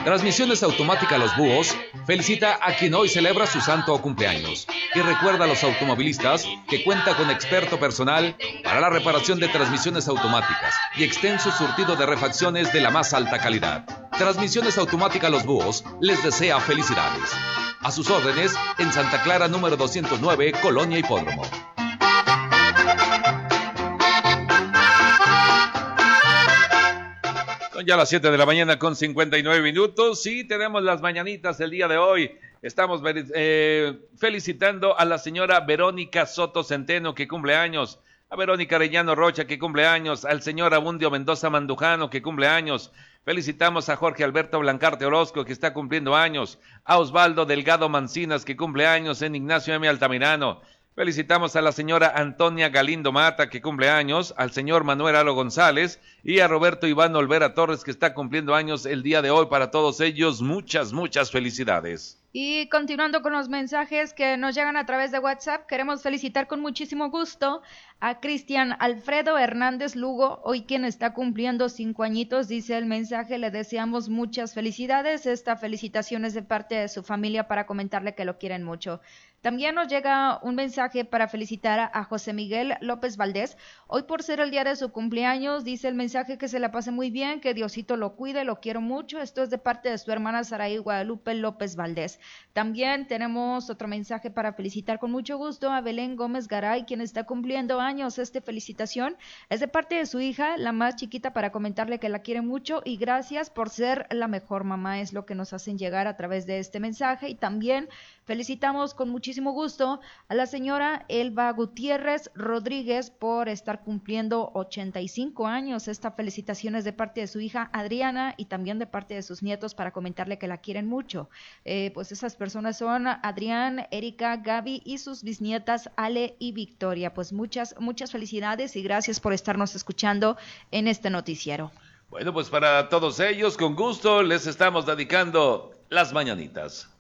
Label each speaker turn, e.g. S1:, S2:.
S1: Transmisiones Automática Los Búhos felicita a quien hoy celebra su santo o cumpleaños y recuerda a los automovilistas que cuenta con experto personal para la reparación de transmisiones automáticas y extenso surtido de refacciones de la más alta calidad. Transmisiones Automática Los Búhos les desea felicidades. A sus órdenes en Santa Clara número 209, Colonia Hipódromo. Son ya las 7 de la mañana con 59 minutos. Sí, tenemos las mañanitas del día de hoy. Estamos felicitando a la señora Verónica Soto Centeno, que cumple años. A Verónica Arellano Rocha, que cumple años. Al señor Abundio Mendoza Mandujano, que cumple años. Felicitamos a Jorge Alberto Blancarte Orozco, que está cumpliendo años. A Osvaldo Delgado Mancinas, que cumple años. En Ignacio M. Altamirano. Felicitamos a la señora Antonia Galindo Mata, que cumple años, al señor Manuel Aro González y a Roberto Iván Olvera Torres, que está cumpliendo años el día de hoy. Para todos ellos, muchas felicidades.
S2: Y continuando con los mensajes que nos llegan a través de WhatsApp, queremos felicitar con muchísimo gusto a Cristian Alfredo Hernández Lugo, hoy quien está cumpliendo 5 añitos, dice el mensaje, le deseamos muchas felicidades, esta felicitación es de parte de su familia para comentarle que lo quieren mucho. También nos llega un mensaje para felicitar a José Miguel López Valdés, hoy por ser el día de su cumpleaños, dice el mensaje que se la pase muy bien, que Diosito lo cuide, lo quiero mucho, esto es de parte de su hermana Saraí Guadalupe López Valdés. También tenemos otro mensaje para felicitar con mucho gusto a Belén Gómez Garay, quien está cumpliendo años. Esta felicitación es de parte de su hija, la más chiquita, para comentarle que la quiere mucho y gracias por ser la mejor mamá, es lo que nos hacen llegar a través de este mensaje. Y también felicitamos con muchísimo gusto a la señora Elba Gutiérrez Rodríguez por estar cumpliendo 85 años. Esta felicitación es de parte de su hija Adriana y también de parte de sus nietos para comentarle que la quieren mucho. Pues esas personas son Adrián, Erika, Gaby y sus bisnietas Ale y Victoria. Pues muchas felicidades y gracias por estarnos escuchando en este noticiero.
S1: Bueno, pues para todos ellos, con gusto, les estamos dedicando las mañanitas.